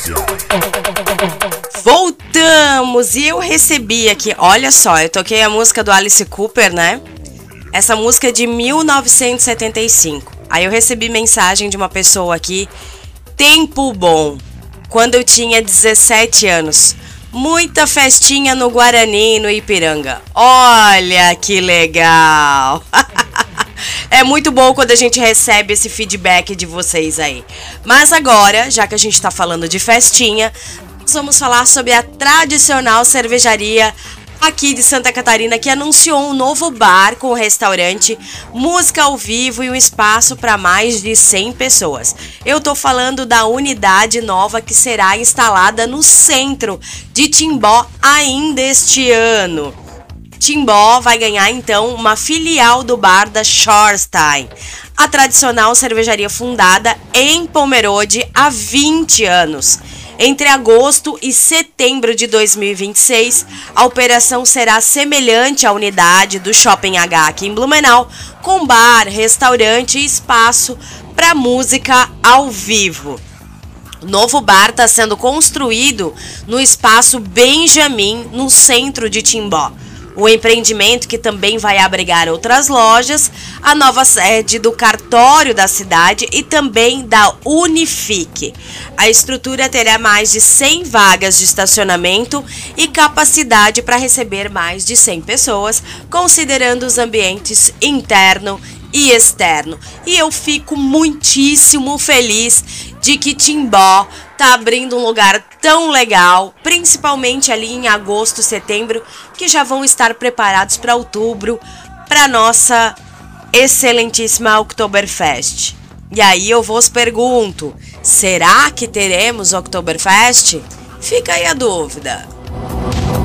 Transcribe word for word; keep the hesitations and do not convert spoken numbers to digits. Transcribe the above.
Voltamos! E eu recebi aqui, olha só, eu toquei a música do Alice Cooper, né? Essa música é de mil novecentos e setenta e cinco. Aí eu recebi mensagem de uma pessoa aqui. Tempo bom, quando eu tinha dezessete anos. Muita festinha no Guarani, no Ipiranga. Olha que legal! É muito bom quando a gente recebe esse feedback de vocês aí. Mas agora, já que a gente tá falando de festinha, nós vamos falar sobre a tradicional cervejaria aqui de Santa Catarina, que anunciou um novo bar com restaurante, música ao vivo e um espaço para mais de cem pessoas. Eu tô falando da unidade nova que será instalada no centro de Timbó ainda este ano. Timbó vai ganhar então uma filial do bar da Shoreline, a tradicional cervejaria fundada em Pomerode há vinte anos. Entre agosto e setembro de dois mil e vinte e seis, a operação será semelhante à unidade do Shopping H aqui em Blumenau, com bar, restaurante e espaço para música ao vivo. O novo bar está sendo construído no espaço Benjamin, no centro de Timbó. O empreendimento, que também vai abrigar outras lojas, a nova sede do cartório da cidade e também da Unifique. A estrutura terá mais de cem vagas de estacionamento e capacidade para receber mais de cem pessoas, considerando os ambientes interno e externo. E eu fico muitíssimo feliz de que Timbó tá abrindo um lugar tão legal, principalmente ali em agosto, setembro, que já vão estar preparados para outubro, para nossa excelentíssima Oktoberfest. E aí eu vos pergunto, será que teremos Oktoberfest? Fica aí a dúvida.